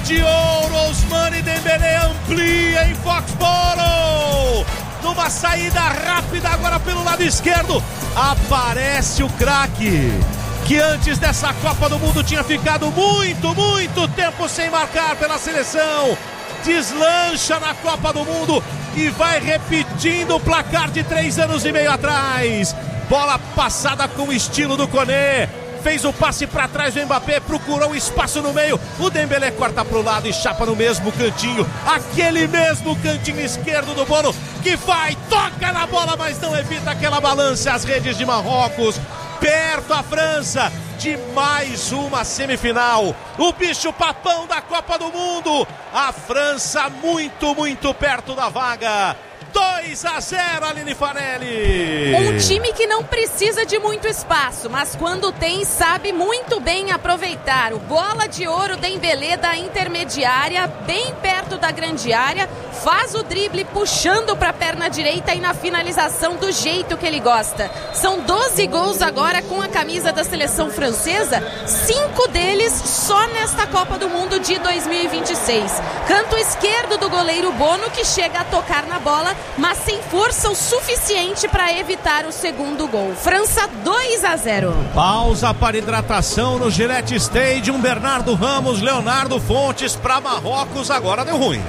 de ouro, Ousmane Dembélé amplia em Foxborough. Numa saída rápida agora pelo lado esquerdo, aparece o craque, que antes dessa Copa do Mundo tinha ficado muito tempo sem marcar pela seleção. Deslancha na Copa do Mundo e vai repetindo o placar de 3 anos e meio atrás. Bola passada com o estilo do Koné. Fez o passe para trás do Mbappé, procurou espaço no meio. O Dembélé corta para o lado e chapa no mesmo cantinho. Aquele mesmo cantinho esquerdo do Bono, que vai, toca na bola, mas não evita aquela balança às redes de Marrocos. Perto a França de mais uma semifinal. O bicho papão da Copa do Mundo. A França muito perto da vaga. 2-0, Aline Fanelli. Um time que não precisa de muito espaço, mas quando tem, sabe muito bem aproveitar. O bola de ouro Dembélé da intermediária, bem perto da grande área, faz o drible puxando para a perna direita e na finalização do jeito que ele gosta. São 12 gols agora com a camisa da seleção francesa, 5 deles só nesta Copa do Mundo de 2026. Canto esquerdo do goleiro Bono, que chega a tocar na bola, mas sem força o suficiente para evitar o segundo gol. França 2-0. Pausa para hidratação no Gillette Stadium. Bernardo Ramos, Leonardo Fontes para Marrocos. Agora deu ruim.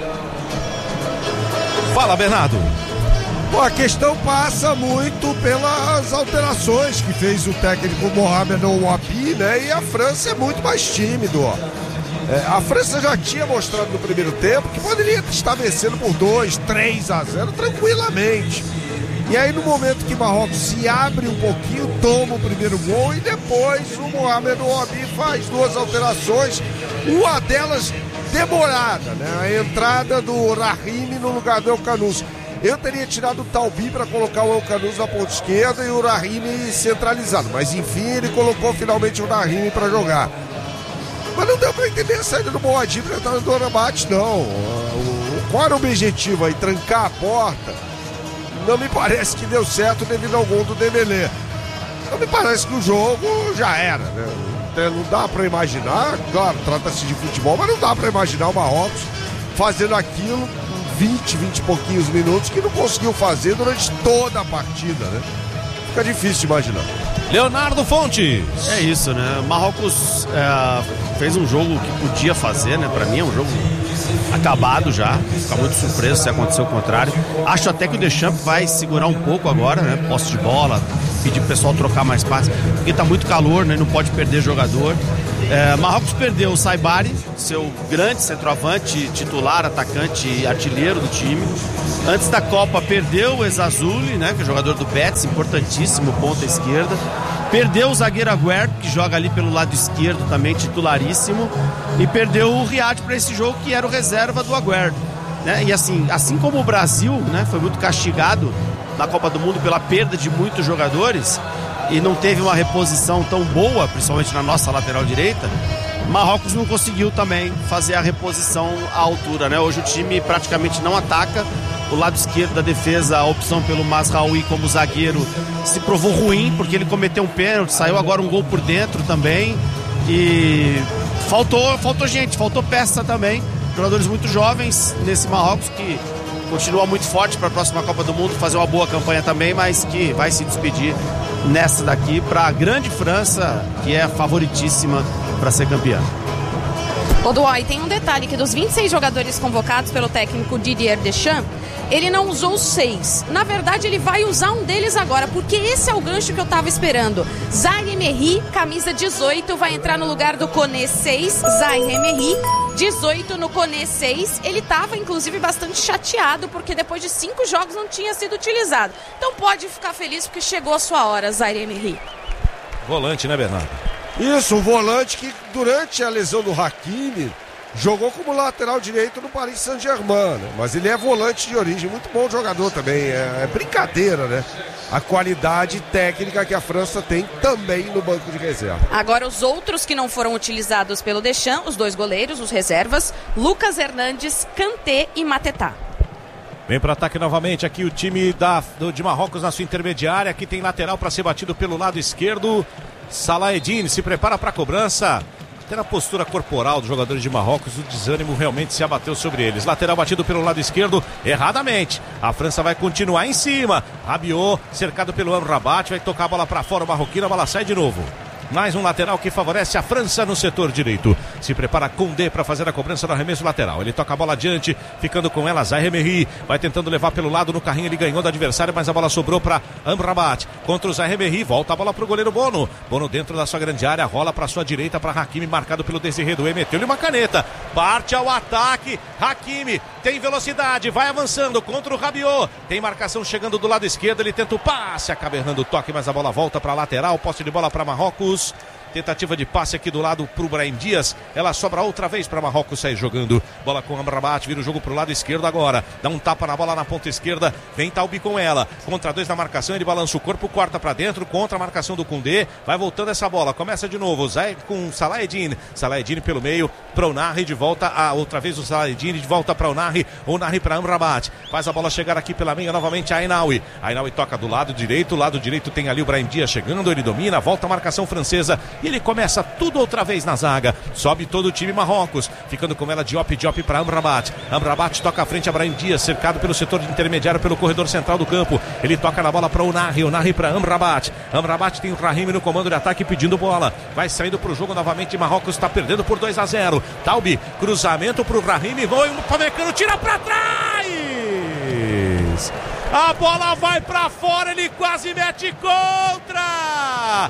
Fala, Bernardo. Bom, a questão passa muito pelas alterações que fez o técnico Mohamed Ouabi, né? E a França é muito mais tímido, ó. A França já tinha mostrado no primeiro tempo que poderia estar vencendo por 2-3-0 tranquilamente. E aí no momento que Marrocos se abre um pouquinho, toma o primeiro gol e depois o Mohamed Ouabi faz 2 alterações, uma delas demorada, né? A entrada do Rahimi no lugar do El Khanous. Eu teria tirado o Talbi para colocar o El Khanous na ponta esquerda e o Rahimi centralizado, mas enfim ele colocou finalmente o Rahimi para jogar. Mas não deu para entender a saída do Moadim para entrar no Rabat, não. Qual era o objetivo aí? Trancar a porta? Não me parece que deu certo devido ao gol do Dembélé. Não me parece que o jogo já era, né? Não dá para imaginar, claro, trata-se de futebol, mas não dá para imaginar o Marrocos fazendo aquilo 20 e pouquinhos minutos que não conseguiu fazer durante toda a partida, né? Fica difícil de imaginar. Leonardo Fontes. É isso, né? Marrocos fez um jogo que podia fazer, né? Pra mim é um jogo acabado já. Fica muito surpreso se acontecer o contrário. Acho até que o Deschamps vai segurar um pouco agora, né? Posse de bola, pedir pro pessoal trocar mais passes, porque tá muito calor, né? Não pode perder jogador. Marrocos perdeu o Saibari, seu grande centroavante, titular, atacante e artilheiro do time. Antes da Copa perdeu o Ezzazzouli, né, que é jogador do Betis, importantíssimo, ponta esquerda. Perdeu o zagueiro Agüero, que joga ali pelo lado esquerdo também, titularíssimo. E perdeu o Riyad para esse jogo, que era o reserva do Agüero, né? E assim como o Brasil, né, foi muito castigado na Copa do Mundo pela perda de muitos jogadores e não teve uma reposição tão boa, principalmente na nossa lateral direita, Marrocos não conseguiu também fazer a reposição à altura, né? Hoje o time praticamente não ataca. O lado esquerdo da defesa, a opção pelo Mazraoui como zagueiro se provou ruim, porque ele cometeu um pênalti, saiu agora um gol por dentro também. E faltou gente, faltou peça também. Jogadores muito jovens nesse Marrocos que continua muito forte para a próxima Copa do Mundo, fazer uma boa campanha também, mas que vai se despedir nessa daqui para a grande França, que é a favoritíssima para ser campeã. Ô Duói, tem um detalhe, que dos 26 jogadores convocados pelo técnico Didier Deschamps, ele não usou 6. Na verdade, ele vai usar um deles agora, porque esse é o gancho que eu tava esperando. Zaire Emery, camisa 18, vai entrar no lugar do Koné 6. Zaire Emery, 18 no Koné 6. Ele tava, inclusive, bastante chateado, porque depois de 5 jogos não tinha sido utilizado. Então pode ficar feliz, porque chegou a sua hora, Zaire Emery. Volante, né, Bernardo? Isso, um volante que durante a lesão do Hakimi jogou como lateral direito no Paris Saint-Germain, né? Mas ele é volante de origem, muito bom jogador também, é brincadeira, né? A qualidade técnica que a França tem também no banco de reserva. Agora os outros que não foram utilizados pelo Deschamps, os 2 goleiros, os reservas, Lucas Hernandes, Kanté e Mateta. Vem para ataque novamente aqui o time de Marrocos na sua intermediária, aqui tem lateral para ser batido pelo lado esquerdo. Salah Eddine se prepara para a cobrança. até na postura corporal dos jogadores de Marrocos, o desânimo realmente se abateu sobre eles. Lateral batido pelo lado esquerdo, erradamente. A França vai continuar em cima. Rabiot, cercado pelo Amrabat, vai tocar a bola para fora, o marroquino, a bola sai de novo. Mais um lateral que favorece a França no setor direito. Se prepara Koundé para fazer a cobrança do arremesso lateral. Ele toca a bola adiante, ficando com ela Zaire Emery. Vai tentando levar pelo lado no carrinho, ele ganhou do adversário, mas a bola sobrou para Amrabat. Contra o Zaire Emery, volta a bola para o goleiro Bono. Bono dentro da sua grande área, rola para sua direita para Hakimi, marcado pelo Désiré Doué. Meteu-lhe uma caneta. Parte ao ataque. Hakimi tem velocidade, vai avançando contra o Rabiot. Tem marcação chegando do lado esquerdo, ele tenta o passe, acaba errando o toque, mas a bola volta para a lateral. Posse de bola para Marrocos. Tentativa de passe aqui do lado pro Brahim Dias. Ela sobra outra vez para Marrocos sair jogando. Bola com Amrabat, vira o jogo pro lado esquerdo agora. Dá um tapa na bola na ponta esquerda. Vem Taubi com ela. Contra dois na marcação, ele balança o corpo, corta para dentro. Contra a marcação do Koundé. Vai voltando essa bola. Começa de novo. Zé com Salah-Eddine. Salah-Eddine pelo meio. Para o Narri de volta. Outra vez o Salah-Eddine de volta para o Narri. O Narri para Amrabat. Faz a bola chegar aqui pela meia novamente a Ainaoui. Ainaoui toca do lado direito. Lado direito tem ali o Brahim Dias chegando. Ele domina. Volta a marcação francesa. E ele começa tudo outra vez na zaga. Sobe todo o time Marrocos. Ficando com ela Diop para Amrabat. Amrabat toca à frente a Brahim Dias, cercado pelo setor intermediário, pelo corredor central do campo. Ele toca na bola para o Narri para Amrabat. Amrabat tem o Rahimi no comando de ataque pedindo bola. Vai saindo para o jogo novamente. Marrocos está perdendo por 2-0. Taubi, cruzamento para o Rahimi. O Upamecano tira para trás. A bola vai para fora. Ele quase mete contra.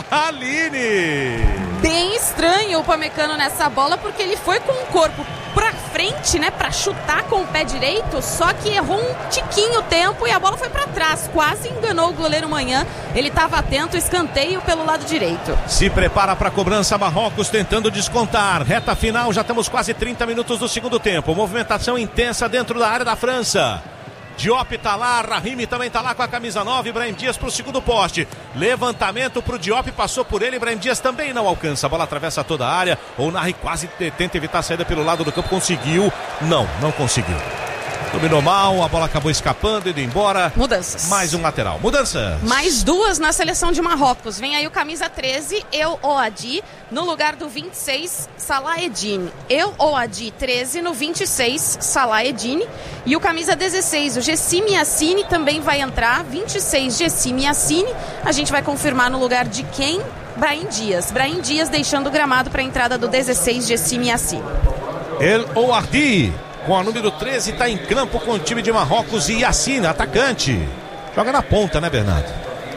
Aline! Bem estranho o Upamecano nessa bola, porque ele foi com o corpo pra frente, né, pra chutar com o pé direito, só que errou um tiquinho o tempo e a bola foi pra trás, quase enganou o goleiro Manhã. Ele estava atento, escanteio pelo lado direito. Se prepara para a cobrança Marrocos, tentando descontar. Reta final, já temos quase 30 minutos do segundo tempo. Movimentação intensa dentro da área da França. Diop tá lá, Rahimi também tá lá com a camisa 9, Brahim Dias pro segundo poste. Levantamento pro Diop, passou por ele, Brahim Dias também não alcança. A bola atravessa toda a área. O Narri quase tenta evitar a saída pelo lado do campo, conseguiu. Não conseguiu. Dominou mal, a bola acabou escapando, indo embora. Mudanças. Mais um lateral. Mudanças. Mais duas na seleção de Marrocos. Vem aí o camisa 13, El Ouadi, no lugar do 26, Salah-Eddine. El Ouadi, 13, no 26, Salah-Eddine. E o camisa 16, o Gessime Yassine, também vai entrar. 26, Gessime Yassine. A gente vai confirmar no lugar de quem? Brahim Dias. Brahim Dias deixando o gramado para a entrada do 16, Gessime Yassine. El Ouadi, com a número 13, está em campo com o time de Marrocos. E Yassine, atacante. Joga na ponta, né, Bernardo?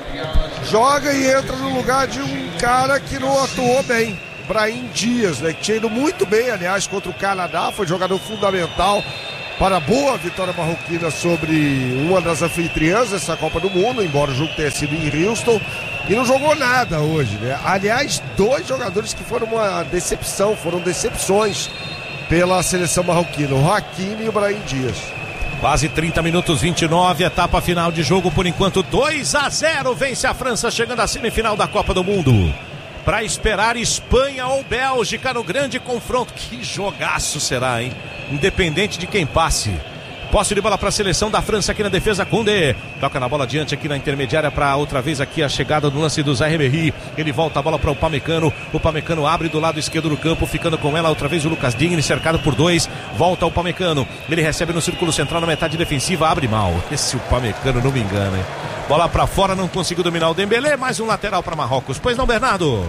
Joga e entra no lugar de um cara que não atuou bem. Brahim Dias, né? Que tinha ido muito bem, aliás, contra o Canadá. Foi jogador fundamental para a boa vitória marroquina sobre uma das anfitriãs dessa Copa do Mundo, embora o jogo tenha sido em Houston. E não jogou nada hoje, né? Aliás, dois jogadores que foram uma decepção, foram decepções pela seleção marroquina, o Hakimi e o Brahim Dias. Quase 30 minutos, 29, etapa final de jogo, por enquanto 2-0, vence a França, chegando à semifinal da Copa do Mundo. Para esperar Espanha ou Bélgica no grande confronto. Que jogaço será, hein? Independente de quem passe. Posse de bola para a seleção da França aqui na defesa, Koundé. Toca na bola adiante aqui na intermediária para outra vez aqui a chegada do lance do Zaire Emery. Ele volta a bola para o Upamecano. O Upamecano abre do lado esquerdo do campo, ficando com ela outra vez o Lucas Digne, cercado por dois. Volta o Upamecano. Ele recebe no círculo central na metade defensiva, abre mal. Esse Upamecano não me engana, hein? Bola para fora, não conseguiu dominar o Dembélé. Mais um lateral para Marrocos. Pois não, Bernardo?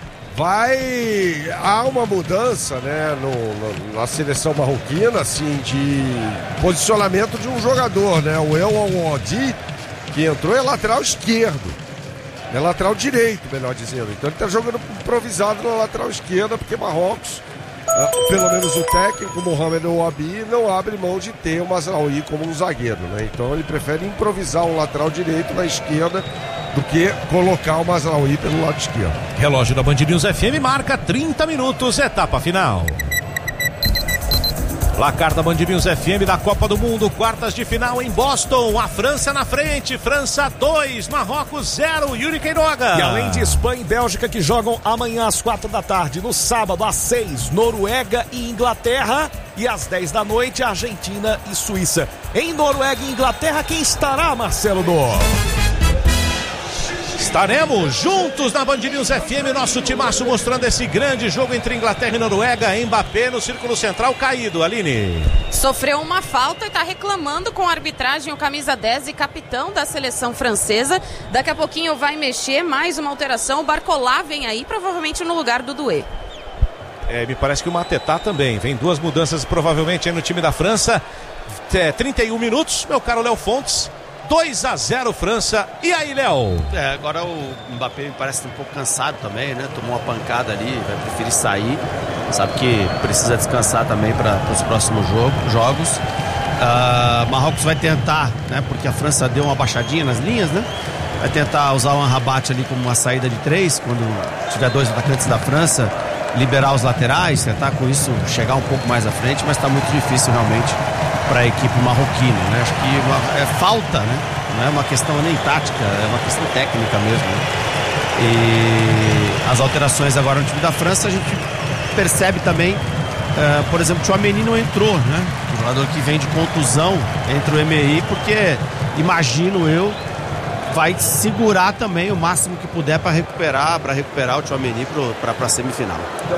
Há uma mudança, né, na seleção marroquina, assim, de posicionamento de um jogador, né? O El Ouadi, que entrou, é lateral esquerdo, é lateral direito, melhor dizendo. Então ele está jogando improvisado na lateral esquerda, porque Marrocos, pelo menos o técnico Mohamed Ouabi, não abre mão de ter o Mazraoui como um zagueiro, né? Então ele prefere improvisar um lateral direito na esquerda do que colocar o Mazraoui pelo lado esquerdo. Relógio da Band News FM marca 30 minutos, etapa final. Placar da Band News FM da Copa do Mundo, quartas de final em Boston. A França na frente, França 2, Marrocos 0, Yuri Queiroga. E além de Espanha e Bélgica, que jogam amanhã às 4 da tarde, no sábado às 6, Noruega e Inglaterra. E às 10 da noite, Argentina e Suíça. Em Noruega e Inglaterra, quem estará, Marcelo Dor? Estaremos juntos na Band News FM, nosso timaço mostrando esse grande jogo entre Inglaterra e Noruega. Mbappé no círculo central caído, Aline. Sofreu uma falta e está reclamando com a arbitragem, o camisa 10 e capitão da seleção francesa. Daqui a pouquinho vai mexer, mais uma alteração. O Barcola vem aí, provavelmente no lugar do Doué. Me parece que o Matetá também. Vem duas mudanças provavelmente aí no time da França. 31 minutos, meu caro Léo Fontes. 2-0 França. E aí, Léo? Agora o Mbappé me parece um pouco cansado também, né? Tomou uma pancada ali, vai preferir sair. Sabe que precisa descansar também para os próximos jogos. Marrocos vai tentar, né? Porque a França deu uma baixadinha nas linhas, né? Vai tentar usar o Amrabat ali como uma saída de 3, quando tiver 2 atacantes da França, liberar os laterais, tentar com isso chegar um pouco mais à frente, mas está muito difícil realmente para a equipe marroquina, né? Acho que é falta, né? Não é uma questão nem tática, é uma questão técnica mesmo, né? E as alterações agora no time da França, a gente percebe também, por exemplo, o Tchouaméni não entrou, né? O jogador que vem de contusão entra o Emery, porque imagino eu vai segurar também o máximo que puder para recuperar o Tchouaméni para a semifinal.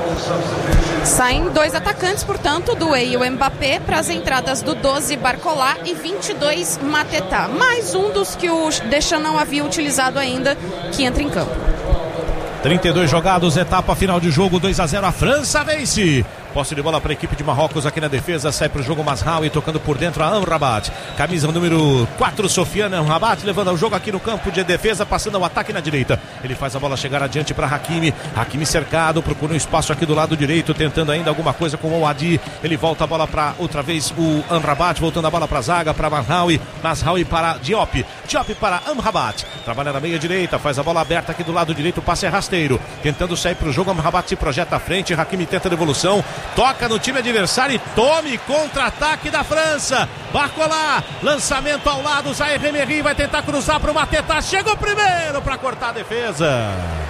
Saem 2 atacantes, portanto, o Doué e o Mbappé, para as entradas do 12 Barcola e 22 Matetá. Mais um dos que o Deschamps não havia utilizado ainda, que entra em campo. 32 jogados, etapa final de jogo, 2-0, a França vence. Posse de bola para a equipe de Marrocos aqui na defesa, sai para o jogo Mazraoui tocando por dentro a Amrabat. Camisa número 4, Sofiane Amrabat, levando o jogo aqui no campo de defesa, passando ao ataque na direita. Ele faz a bola chegar adiante para Hakimi. Hakimi cercado, procura um espaço aqui do lado direito, tentando ainda alguma coisa com o Adi. Ele volta a bola para outra vez o Amrabat, voltando a bola para a zaga, para Mazraoui. Mazraoui para Diop. Diop para Amrabat. Trabalha na meia direita, faz a bola aberta aqui do lado direito, o passe é rasteiro. Tentando sair para o jogo, Amrabat se projeta à frente, Hakimi tenta a devolução. Toca no time adversário e tome contra-ataque da França. Barcola, lançamento ao lado, Zaire Emery vai tentar cruzar para o Matetá. Chegou primeiro para cortar a defesa.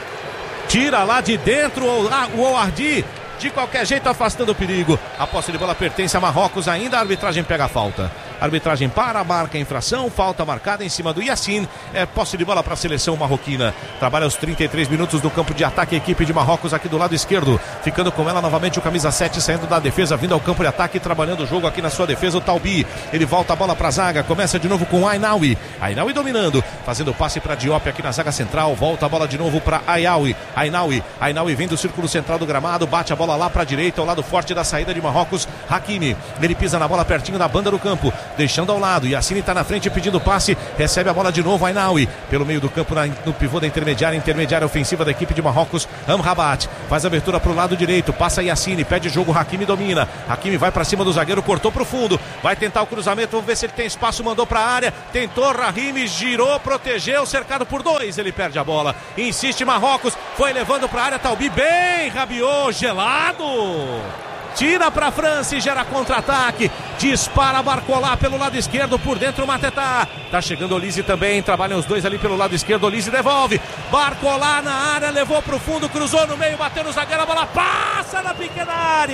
Tira lá de dentro o Ouardi. De qualquer jeito afastando o perigo. A posse de bola pertence a Marrocos ainda. A arbitragem pega a falta. Arbitragem para, marca a infração, falta marcada em cima do Yacine. Posse de bola para a seleção marroquina. Trabalha os 33 minutos do campo de ataque a equipe de Marrocos aqui do lado esquerdo. Ficando com ela novamente o camisa 7 saindo da defesa, vindo ao campo de ataque, trabalhando o jogo aqui na sua defesa o Talbi. Ele volta a bola para a zaga, começa de novo com o Ainaoui. Ainaoui dominando, fazendo passe para Diop aqui na zaga central. Volta a bola de novo para Ainaoui. Ainaoui vem do círculo central do gramado, bate a bola lá para a direita, ao lado forte da saída de Marrocos. Hakimi, ele pisa na bola pertinho da banda do campo, deixando ao lado. Yacine está na frente pedindo passe, recebe a bola de novo. Ainaoui pelo meio do campo no pivô da intermediária ofensiva da equipe de Marrocos. Amrabat faz abertura para o lado direito, passa Yacine, pede jogo, Hakimi domina. Hakimi vai para cima do zagueiro, cortou para o fundo, vai tentar o cruzamento, vamos ver se ele tem espaço, mandou para a área, tentou Rahimi, girou, protegeu, cercado por 2, ele perde a bola, insiste Marrocos, foi levando para a área, Talbi bem, Rabiot, gelado. Tira para a França e gera contra-ataque. Dispara Barcola pelo lado esquerdo, por dentro o Matetá. Tá chegando o Olise também, trabalham os dois ali pelo lado esquerdo. Olise devolve. Barcola na área, levou para o fundo, cruzou no meio, bateu no zagueiro, a bola passa na pequena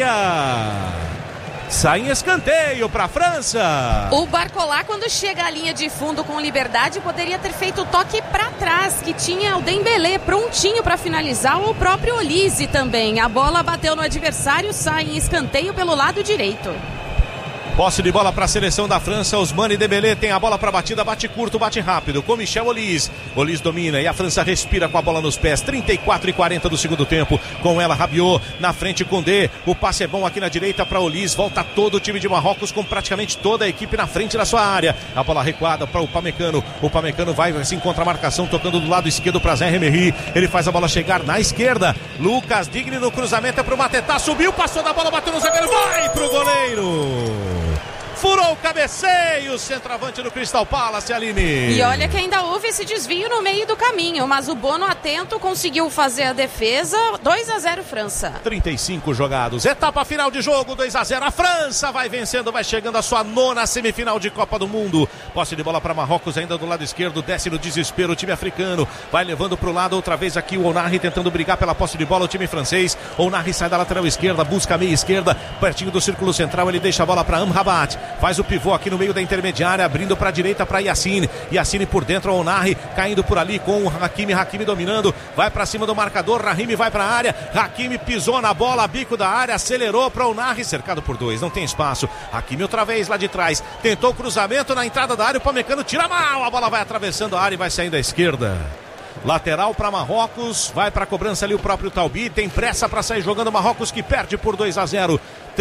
área. Sai em escanteio para a França. O Barcola, quando chega à linha de fundo com liberdade, poderia ter feito o toque para trás, que tinha o Dembélé prontinho para finalizar, ou o próprio Olise também. A bola bateu no adversário, sai em escanteio pelo lado direito. Posse de bola para a seleção da França. Ousmane Dembélé tem a bola para batida, bate curto, bate rápido com Michel Olise. Olise domina e a França respira com a bola nos pés. 34:40 do segundo tempo. Com ela Rabiot na frente com D. O passe é bom aqui na direita para Olise. Volta todo o time de Marrocos com praticamente toda a equipe na frente da sua área. A bola recuada para o Upamecano. O Upamecano vai se encontra a marcação, tocando do lado esquerdo para Zaire Emery. Ele faz a bola chegar na esquerda. Lucas Digne no cruzamento é para o Matetá. Subiu, passou da bola, bateu no zagueiro. Vai para o goleiro. Furou o cabeceio, centroavante do Crystal Palace, Aline. E olha que ainda houve esse desvio no meio do caminho, mas o Bono atento conseguiu fazer a defesa. 2-0 França. 35 jogados, etapa final de jogo, 2-0. A França vai vencendo, vai chegando à sua 9ª semifinal de Copa do Mundo. Posse de bola para Marrocos ainda do lado esquerdo, desce no desespero o time africano, vai levando para o lado outra vez aqui o Onari tentando brigar pela posse de bola, o time francês. Onari sai da lateral esquerda, busca a meia esquerda, pertinho do círculo central, ele deixa a bola para Amrabat, faz o pivô aqui no meio da intermediária, abrindo para a direita para Yassine por dentro, Onari caindo por ali com o Hakimi dominando, vai para cima do marcador, Rahimi vai para a área, Hakimi pisou na bola, bico da área, acelerou para o Onari, cercado por dois, não tem espaço, Hakimi outra vez lá de trás, tentou o cruzamento na entrada da área, o Pamecano tira mal, a bola vai atravessando a área e vai saindo à esquerda. Lateral para Marrocos, vai para a cobrança ali o próprio Talbi, tem pressa para sair jogando, Marrocos que perde por 2-0,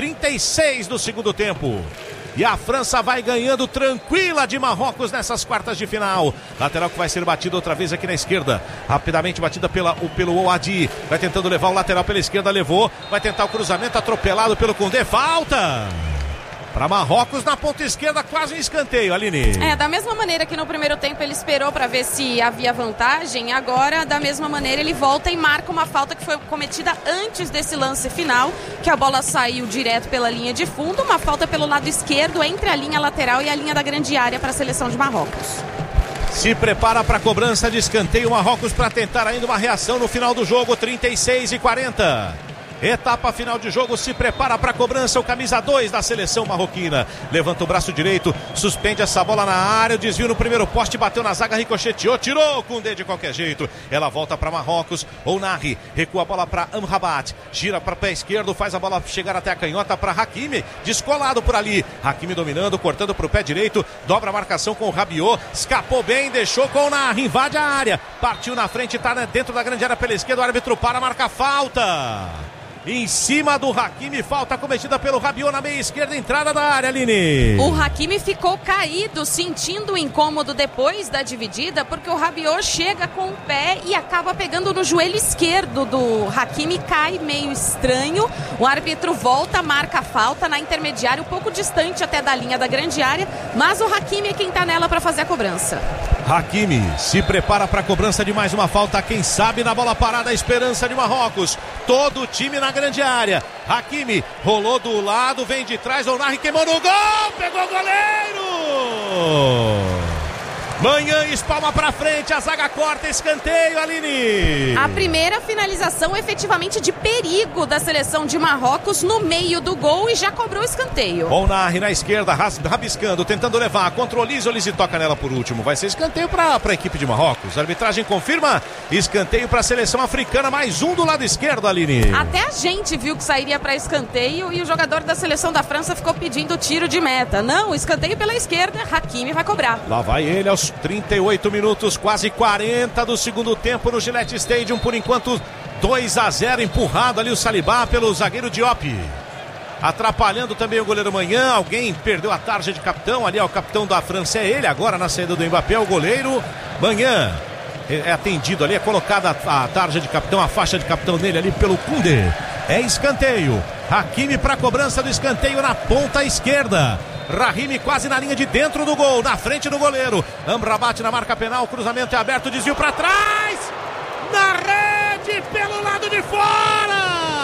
36 do segundo tempo. E a França vai ganhando tranquila de Marrocos nessas quartas de final. Lateral que vai ser batido outra vez aqui na esquerda. Rapidamente batida pelo Ouadi. Vai tentando levar o lateral pela esquerda, levou. Vai tentar o cruzamento, atropelado pelo Koundé. Falta! Para Marrocos na ponta esquerda, quase um escanteio, Aline. Da mesma maneira que no primeiro tempo ele esperou para ver se havia vantagem, agora da mesma maneira ele volta e marca uma falta que foi cometida antes desse lance final, que a bola saiu direto pela linha de fundo, uma falta pelo lado esquerdo entre a linha lateral e a linha da grande área para a seleção de Marrocos. Se prepara para a cobrança de escanteio Marrocos para tentar ainda uma reação no final do jogo, 36-40. Etapa final de jogo, se prepara para a cobrança o camisa 2 da seleção marroquina. Levanta o braço direito, suspende essa bola na área, o desvio no primeiro poste, bateu na zaga, ricocheteou, tirou com o dedo de qualquer jeito. Ela volta para Marrocos, Onari recua a bola para Amrabat, gira para o pé esquerdo, faz a bola chegar até a canhota para Hakimi, descolado por ali. Hakimi dominando, cortando para o pé direito, dobra a marcação com o Rabiot, escapou bem, deixou com o Onari, invade a área, partiu na frente, está dentro da grande área pela esquerda, o árbitro para, marca falta. Em cima do Hakimi, falta cometida pelo Rabiot na meia esquerda, entrada da área, Aline. O Hakimi ficou caído, sentindo o incômodo depois da dividida, porque o Rabiot chega com o pé e acaba pegando no joelho esquerdo do Hakimi, cai meio estranho. O árbitro volta, marca a falta na intermediária, um pouco distante até da linha da grande área, mas o Hakimi é quem está nela para fazer a cobrança. Hakimi se prepara para a cobrança de mais uma falta, quem sabe na bola parada, a esperança de Marrocos. Todo o time na grande área. Hakimi rolou do lado, vem de trás, Onari queimou no gol, pegou o goleiro. Manhã espalma pra frente, a zaga corta, escanteio, Aline. A primeira finalização efetivamente de perigo da seleção de Marrocos no meio do gol e já cobrou o escanteio. Onari na esquerda, rabiscando, tentando levar, contra o Lise toca nela por último. Vai ser escanteio pra equipe de Marrocos. A arbitragem confirma, escanteio pra seleção africana, mais um do lado esquerdo, Aline. Até a gente viu que sairia pra escanteio e o jogador da seleção da França ficou pedindo tiro de meta. Não, escanteio pela esquerda, Hakimi vai cobrar. Lá vai ele aos 38 minutos, quase 40 do segundo tempo no Gillette Stadium, por enquanto 2-0, empurrado ali o Saliba pelo zagueiro Diop, atrapalhando também o goleiro Manhã. Alguém perdeu a tarja de capitão, ali o capitão da França é ele, agora na saída do Mbappé, o goleiro Manhã é atendido ali, é colocada a tarja de capitão, a faixa de capitão nele ali pelo Koundé. É escanteio, Hakimi para a cobrança do escanteio na ponta esquerda. Rahimi quase na linha de dentro do gol, na frente do goleiro. Amrabat na marca penal, cruzamento é aberto, desvio para trás, na rede pelo lado de fora.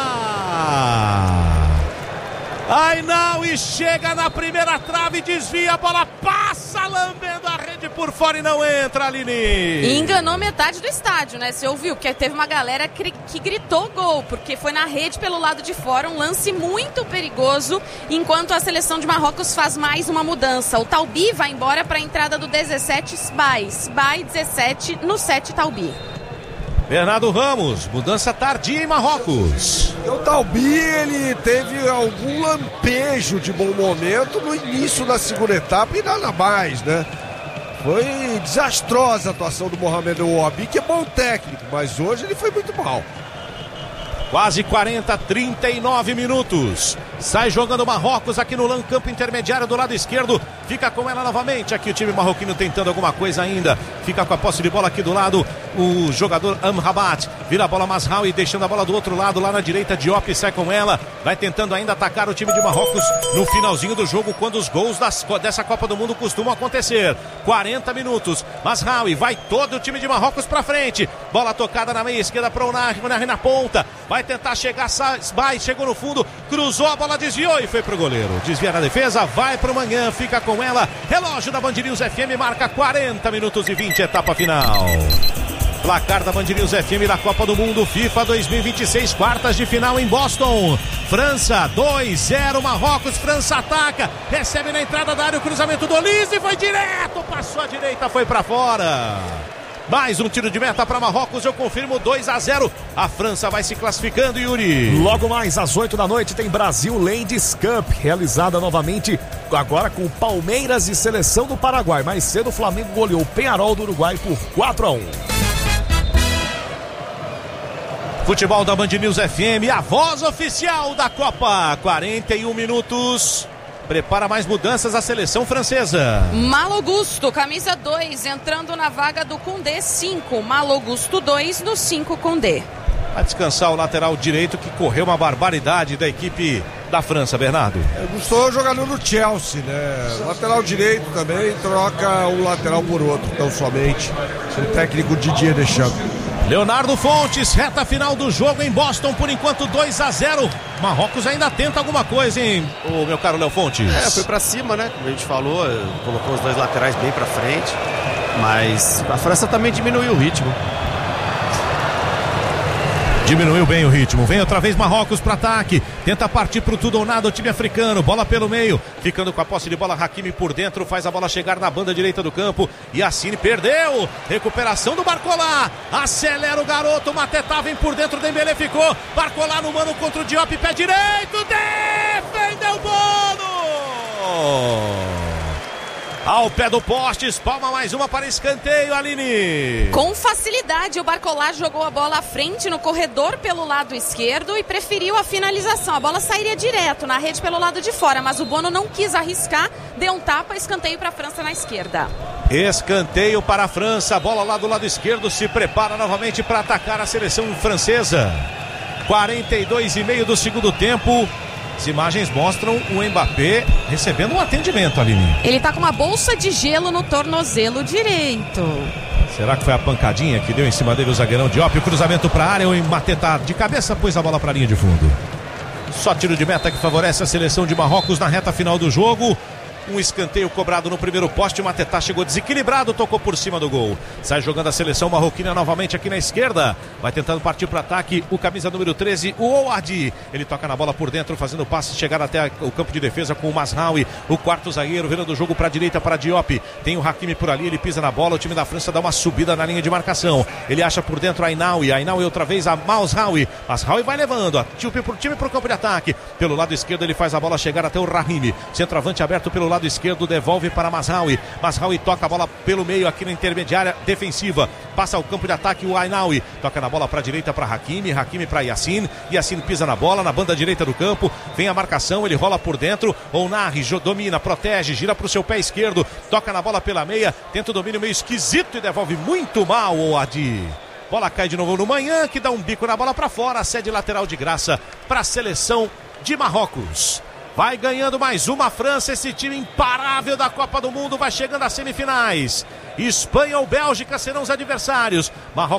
Ai não, e chega na primeira trave, desvia, a bola passa lambendo a rede por fora e não entra, Aline. E enganou metade do estádio, né? Você ouviu, porque teve uma galera que gritou gol, porque foi na rede pelo lado de fora, um lance muito perigoso, enquanto a seleção de Marrocos faz mais uma mudança. O Talbi vai embora para a entrada do 17, Sbai 17, no 7 Talbi. Bernardo Ramos, mudança tardia em Marrocos. O Talbi, ele teve algum lampejo de bom momento no início da segunda etapa e nada mais, né? Foi desastrosa a atuação do Mohamed Ouabi, que é bom técnico, mas hoje ele foi muito mal. Quase 40, 39 minutos. Sai jogando Marrocos aqui no campo intermediário do lado esquerdo. Fica com ela novamente. Aqui o time marroquino tentando alguma coisa ainda. Fica com a posse de bola aqui do lado. o jogador Amrabat. Vira a bola Mazraoui, deixando a bola do outro lado, lá na direita. Diop sai com ela. Vai tentando ainda atacar o time de Marrocos no finalzinho do jogo, quando os gols dessa Copa do Mundo costumam acontecer. 40 minutos. Mazraoui, vai todo o time de Marrocos pra frente. Bola tocada na meia esquerda para o Nahri na ponta. Vai tentar chegar, chegou no fundo, cruzou, a bola desviou e foi pro goleiro. Desvia na defesa, vai pro Manhã, fica com ela. Relógio da Band News FM marca 40 minutos e 20, etapa final. Placar da Band News FM da Copa do Mundo FIFA 2026, quartas de final em Boston. França 2-0, Marrocos. França ataca, recebe na entrada da área o cruzamento do Olise, foi direto, passou à direita, foi pra fora. Mais um tiro de meta para Marrocos, eu confirmo, 2-0. A França vai se classificando, Yuri. Logo mais às 8 da noite tem Brasil Ladies Cup, realizada novamente agora com Palmeiras e Seleção do Paraguai. Mais cedo o Flamengo goleou o Peñarol do Uruguai por 4-1. Futebol da Band News FM, a voz oficial da Copa. 41 minutos. Prepara mais mudanças a seleção francesa. Malo Gusto, camisa 2, entrando na vaga do Koundé, 5. Malo Gusto 2 no 5 Koundé. Vai descansar o lateral direito, que correu uma barbaridade da equipe da França, Bernardo. Gustou jogador no Chelsea, né? Lateral direito também, troca um lateral por outro, tão somente. O técnico Didier Deschamps. Leonardo Fontes, reta final do jogo em Boston, por enquanto 2-0. Marrocos ainda tenta alguma coisa, hein, o meu caro Léo Fontes? Foi pra cima, né? Como a gente falou, colocou os dois laterais bem pra frente, mas a França também diminuiu o ritmo. Diminuiu bem o ritmo. Vem outra vez Marrocos para ataque. Tenta partir pro tudo ou nada o time africano. Bola pelo meio. Ficando com a posse de bola, Hakimi por dentro. Faz a bola chegar na banda direita do campo. Yassine perdeu. Recuperação do Barcola. Acelera o garoto. Matetá vem por dentro. Dembélé ficou. Barcola no mano contra o Diop. Pé direito. Defendeu o Bono. Ao pé do poste, espalma mais uma para escanteio, Aline. Com facilidade, o Barcola jogou a bola à frente no corredor pelo lado esquerdo e preferiu a finalização. A bola sairia direto na rede pelo lado de fora, mas o Bono não quis arriscar, deu um tapa, escanteio para a França na esquerda. Escanteio para a França, bola lá do lado esquerdo, se prepara novamente para atacar a seleção francesa. 42,5 do segundo tempo. As imagens mostram o Mbappé recebendo um atendimento, Aline. Ele tá com uma bolsa de gelo no tornozelo direito. Será que foi a pancadinha que deu em cima dele o zagueirão Diop? O cruzamento para a área, o Mbappé tá de cabeça, pôs a bola para a linha de fundo. Só tiro de meta que favorece a seleção de Marrocos na reta final do jogo. Um escanteio cobrado no primeiro poste. O Matetá chegou desequilibrado, tocou por cima do gol. Sai jogando a seleção marroquina novamente aqui na esquerda. Vai tentando partir para o ataque o camisa número 13, o Ouardi. Ele toca na bola por dentro, fazendo passe, chegar até o campo de defesa com o Mazraoui. O quarto zagueiro, virando o jogo para a direita, para Diop. Tem o Hakimi por ali, ele pisa na bola. O time da França dá uma subida na linha de marcação. Ele acha por dentro a Ainaoui. Ainaoui outra vez a Mazraoui. Mazraoui vai levando. Time para o campo de ataque. Pelo lado esquerdo ele faz a bola chegar até o Rahimi. Centroavante aberto pelo lado esquerdo, devolve para Mazraoui. Mazraoui toca a bola pelo meio aqui na intermediária defensiva. Passa ao campo de ataque o Ainaoui. Toca na bola para a direita para Hakimi. Hakimi para Yassine. Yassine pisa na bola na banda direita do campo. Vem a marcação, ele rola por dentro. O Nahri domina, protege, gira para o seu pé esquerdo. Toca na bola pela meia. Tenta o domínio meio esquisito e devolve muito mal o Adi. Bola cai de novo no Manhã, que dá um bico na bola para fora. Cede lateral de graça para a seleção de Marrocos. Vai ganhando mais uma França, esse time imparável da Copa do Mundo vai chegando às semifinais. Espanha ou Bélgica serão os adversários. Marrocos